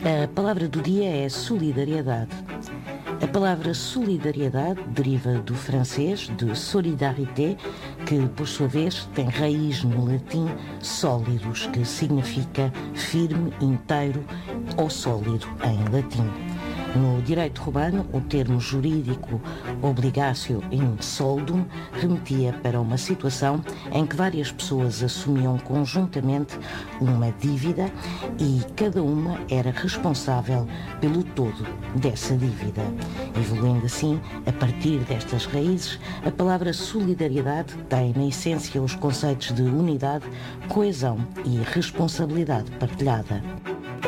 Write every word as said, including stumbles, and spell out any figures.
A palavra do dia é solidariedade. A palavra solidariedade deriva do francês de solidarité, que por sua vez tem raiz no latim sólidos, que significa firme, inteiro ou sólido em latim. No direito romano, o termo jurídico obligatio in soldum remetia para uma situação em que várias pessoas assumiam conjuntamente uma dívida e cada uma era responsável pelo todo dessa dívida. Evoluindo assim, a partir destas raízes, a palavra solidariedade tem na essência os conceitos de unidade, coesão e responsabilidade partilhada.